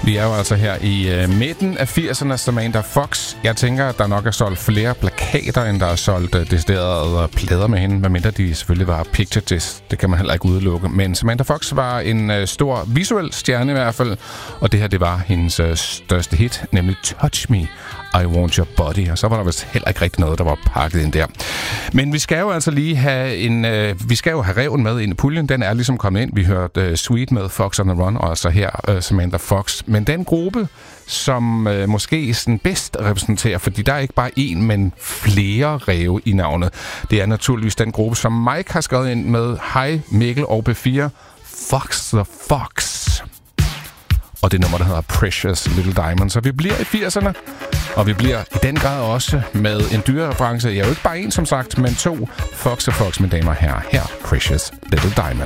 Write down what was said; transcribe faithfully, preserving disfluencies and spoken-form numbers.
Vi er jo altså her i uh, midten af firserne, Samantha Fox. Jeg tænker, at der nok er solgt flere plakater, end der er solgt uh, deciderede plader med hende, medmindre de selvfølgelig var picture discs. Det kan man heller ikke udelukke. Men Samantha Fox var en uh, stor visuel stjerne i hvert fald, og det her, det var hendes uh, største hit, nemlig Touch Me, I Want Your Body. Og så var der vist heller ikke rigtig noget, der var pakket ind der. Men vi skal jo altså lige have en... Uh, vi skal jo have reven med ind i puljen. Den er ligesom kommet ind. Vi hørte uh, Sweet med Fox on the Run, og så her uh, Samantha Fox. Men den gruppe, som uh, måske sådan bedst repræsenterer, fordi der er ikke bare én, men flere ræve i navnet. Det er naturligvis den gruppe, som Mike har skrevet ind med Hej Mikkel og P fire, Fox the Fox. Og det nummer, der hedder Precious Little Diamond. Så vi bliver i firserne, og vi bliver i den grad også med en dyrereference. Jeg er jo ikke bare en, som sagt, men to. Fox og Fox, mine damer og herrer. Her, Precious Little Diamond.